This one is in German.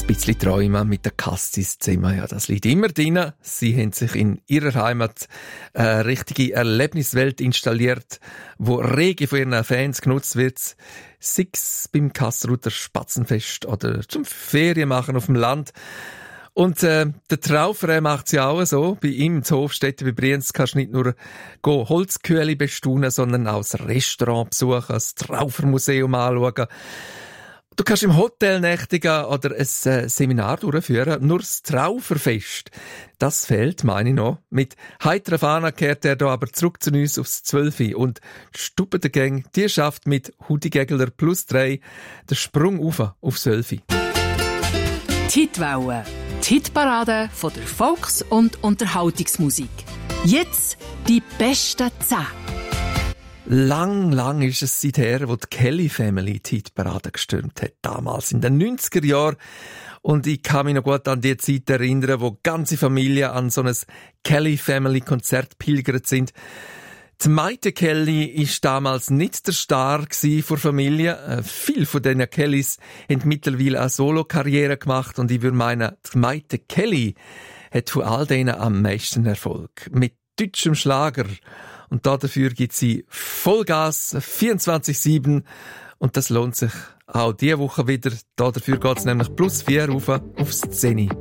ein bisschen träumen mit der Katze ins Zimmer. Ja, das liegt immer drin. Sie haben sich in ihrer Heimat eine richtige Erlebniswelt installiert, wo rege von ihren Fans genutzt wird. Sei es beim Kasseruter Spatzenfest oder zum Ferienmachen auf dem Land. Und der Traufer macht es ja auch so. Bei ihm in Hofstetten bei Brienz kannst du nicht nur Holzkühle bestaunen, sondern auch das Restaurant besuchen, das Traufermuseum anschauen. Du kannst im Hotel nächtigen oder ein Seminar durchführen. Nur das Trauferfest, das fehlt, meine ich noch. Mit heiterer Fahne kehrt er da aber zurück zu uns aufs 12. Und die Stube der Gang, die schafft mit Hudigegler plus 3 den Sprung aufs 12. Die Hitwelle. Die Hitparade von der Volks- und Unterhaltungsmusik. Jetzt die besten 10. Lang ist es seither, wo die Kelly Family die Hitparade gestürmt hat, damals in den 90er Jahren. Und ich kann mich noch gut an die Zeit erinnern, wo ganze Familien an so ein Kelly Family Konzert pilgert sind. Die Maite Kelly ist damals nicht der Star vor Familie. Viele von diesen Kellys haben mittlerweile eine Solo-Karriere gemacht und ich würde meinen, die Maite Kelly hat von all denen am meisten Erfolg. Mit deutschem Schlager. Und dafür gibt sie Vollgas 24/7 und das lohnt sich auch diese Woche wieder. Dafür geht es nämlich +4 aufs 10.